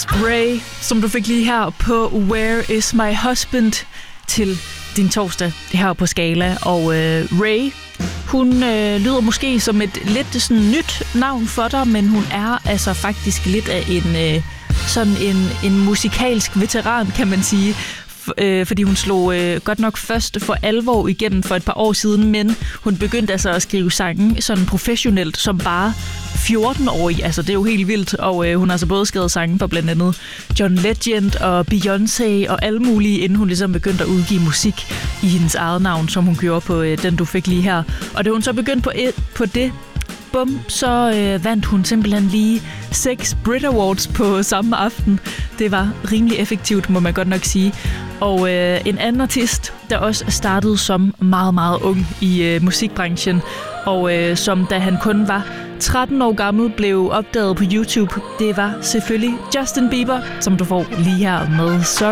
Ray, som du fik lige her på Where Is My Husband til din torsdag her på Skala. Og Ray, hun lyder måske som et lidt sådan nyt navn for dig, men hun er altså faktisk lidt af en musikalsk veteran, kan man sige. Fordi hun slog godt nok først for alvor igennem for et par år siden, men hun begyndte altså at skrive sange sådan professionelt som bare 14-årig. Altså det er jo helt vildt, og hun har altså både skrevet sange for blandt andet John Legend og Beyoncé og alle mulige, inden hun ligesom begyndte at udgive musik i hendes eget navn, som hun gjorde på den, du fik lige her. Og da hun så begyndte på det, så vandt hun simpelthen lige 6 Brit Awards på samme aften. Det var rimelig effektivt, må man godt nok sige. Og en anden artist, der også startede som meget, meget ung i musikbranchen, og som da han kun var 13 år gammel blev opdaget på YouTube, det var selvfølgelig Justin Bieber, som du får lige her med Sorry.